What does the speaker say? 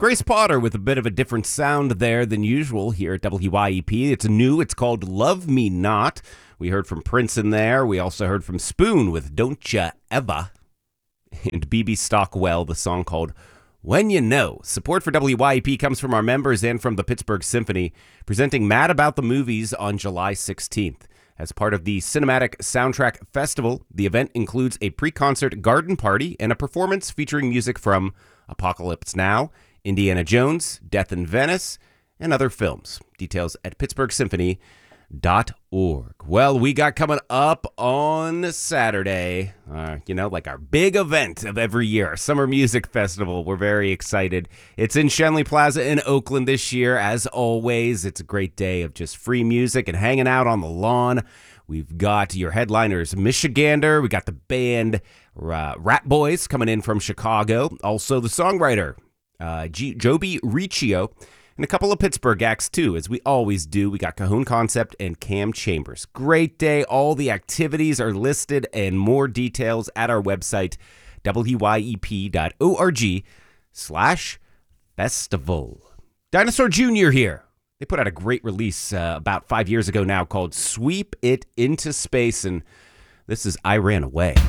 Grace Potter with a bit of a different sound there than usual here at WYEP. It's new. It's called Love Me Not. We heard from Prince in there. We also heard from Spoon with Don't Ya Ever. And BB Stockwell, the song called When You Know. Support for WYEP comes from our members and from the Pittsburgh Symphony, presenting Mad About the Movies on July 16th. As part of the Cinematic Soundtrack Festival, the event includes a pre-concert garden party and a performance featuring music from Apocalypse Now, Indiana Jones, Death in Venice, and other films. Details at pittsburghsymphony.org. Well, we got coming up on Saturday, like our big event of every year, our Summer Music Festival. We're very excited. It's in Schenley Plaza in Oakland this year. As always, it's a great day of just free music and hanging out on the lawn. We've got your headliners, Michigander. We got the band Rat Boys coming in from Chicago. Also the songwriter, Joby Riccio. And a couple of Pittsburgh acts, too, as we always do. We got Cajon Concept and Cam Chambers. Great day. All the activities are listed and more details at our website, wyep.org/festival. Dinosaur Jr. here. They put out a great release about 5 years ago now called Sweep It Into Space, and this is I Ran Away.